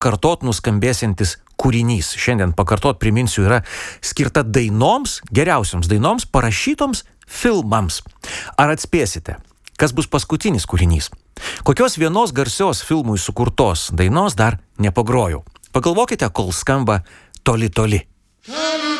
pakartot nuskambėsiantis kūrinys. Šiandien pakartot, priminsiu, yra skirta dainoms, geriausioms dainoms, parašytoms filmams. Ar atspėsite, kas bus paskutinis kūrinys? Kokios vienos garsios filmui sukurtos dainos dar nepagrojau? Pagalvokite, kol skamba Toli toli.